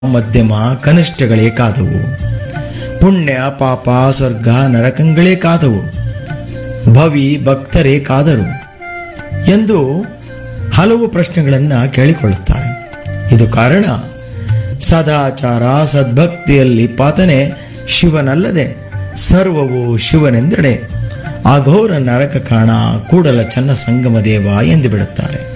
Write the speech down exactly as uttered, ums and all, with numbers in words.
ಮಧ್ಯಮ ಕನಿಷ್ಠಗಳೇ ಕಾದವು. ಪುಣ್ಯ ಪಾಪ ಸ್ವರ್ಗ ನರಕಗಳೇ ಕಾದವು. ಭವಿ ಭಕ್ತರೇ ಕಾದರು ಎಂದು ಹಲವು ಪ್ರಶ್ನೆಗಳನ್ನು ಕೇಳಿಕೊಳ್ಳುತ್ತಾರೆ. ಇದು ಕಾರಣ ಸದಾಚಾರ ಸದ್ಭಕ್ತಿಯಲ್ಲಿ ಪಾತನೆ ಶಿವನಲ್ಲದೆ ಸರ್ವವು ಶಿವನೆಂದೆಡೆ ಅಘೋರ ನರಕ ಕಾಣ ಕೂಡಲ ಚನ್ನ ಸಂಗಮ ದೇವ ಎಂದು ಬಿಡುತ್ತಾರೆ.